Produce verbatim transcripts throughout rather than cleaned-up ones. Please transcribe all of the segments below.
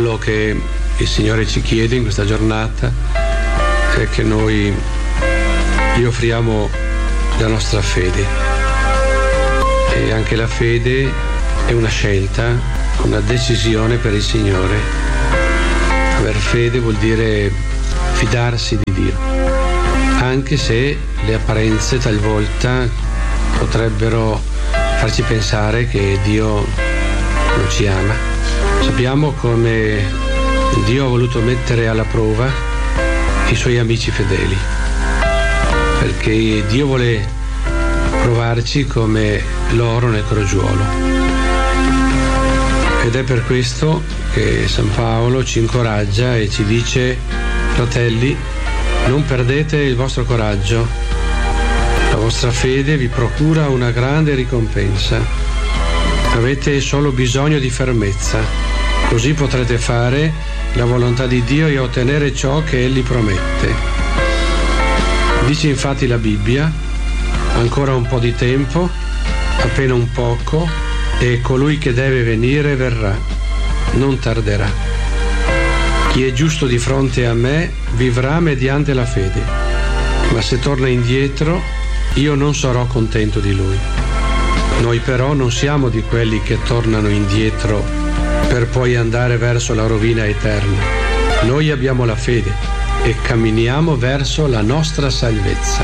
quello che il Signore ci chiede in questa giornata è che noi gli offriamo la nostra fede, e anche la fede è una scelta, una decisione per il Signore. Aver fede vuol dire fidarsi di Dio, anche se le apparenze talvolta potrebbero farci pensare che Dio non ci ama. Sappiamo come Dio ha voluto mettere alla prova i suoi amici fedeli, perché Dio vuole provarci come l'oro nel crogiuolo. Ed è per questo che San Paolo ci incoraggia e ci dice: fratelli, non perdete il vostro coraggio, la vostra fede vi procura una grande ricompensa. Avete solo bisogno di fermezza, così potrete fare la volontà di Dio e ottenere ciò che Egli promette. Dice infatti la Bibbia: ancora un po' di tempo, appena un poco, e colui che deve venire verrà, non tarderà. Chi è giusto di fronte a me vivrà mediante la fede, ma se torna indietro io non sarò contento di lui. Noi però non siamo di quelli che tornano indietro per poi andare verso la rovina eterna. Noi abbiamo la fede e camminiamo verso la nostra salvezza.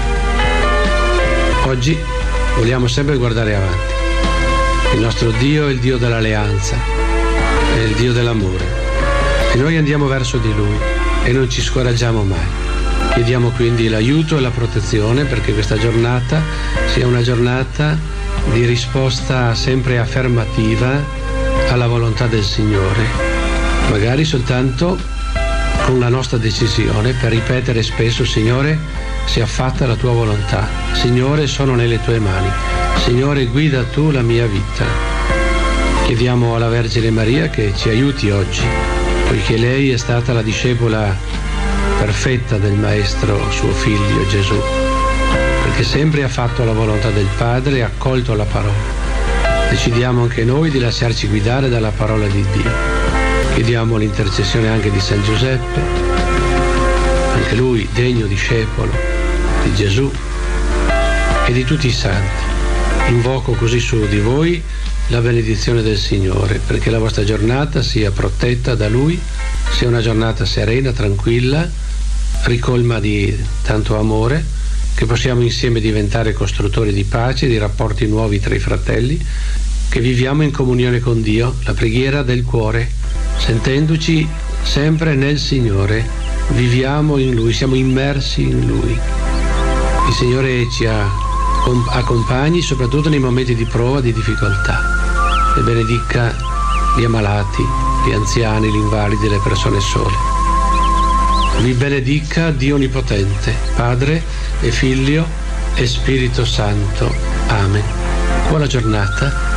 Oggi vogliamo sempre guardare avanti. Il nostro Dio è il Dio dell'alleanza, è il Dio dell'amore, e noi andiamo verso di Lui e non ci scoraggiamo mai. Chiediamo quindi l'aiuto e la protezione perché questa giornata sia una giornata di risposta sempre affermativa alla volontà del Signore, magari soltanto con la nostra decisione, per ripetere spesso: Signore, sia fatta la tua volontà, Signore, sono nelle tue mani, Signore, guida tu la mia vita. Chiediamo alla Vergine Maria che ci aiuti oggi, poiché lei è stata la discepola perfetta del Maestro, suo Figlio Gesù, perché sempre ha fatto la volontà del Padre e ha accolto la parola. Decidiamo anche noi di lasciarci guidare dalla parola di Dio. Chiediamo l'intercessione anche di San Giuseppe, anche lui degno discepolo di Gesù, e di tutti i santi. Invoco così su di voi la benedizione del Signore, perché la vostra giornata sia protetta da Lui, sia una giornata serena, tranquilla, ricolma di tanto amore, che possiamo insieme diventare costruttori di pace, di rapporti nuovi tra i fratelli, che viviamo in comunione con Dio, la preghiera del cuore, sentendoci sempre nel Signore, viviamo in Lui, siamo immersi in Lui. Il Signore ci accompagni soprattutto nei momenti di prova, di difficoltà, e benedica gli ammalati, gli anziani, gli invalidi, le persone sole. Vi benedica Dio Onnipotente, Padre e Figlio e Spirito Santo. Amen. Buona giornata